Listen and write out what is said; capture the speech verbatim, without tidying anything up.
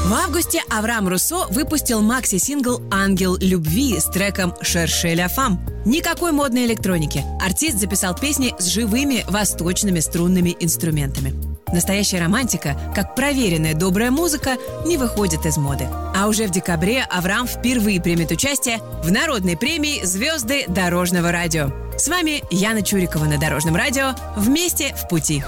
В августе Авраам Руссо выпустил макси-сингл «Ангел любви» с треком «Шерше ля фам». Никакой модной электроники. Артист записал песни с живыми восточными струнными инструментами. Настоящая романтика, как проверенная добрая музыка, не выходит из моды. А уже в декабре Авраам впервые примет участие в народной премии «Звезды дорожного радио». С вами Яна Чурикова на Дорожном радио. Вместе в пути.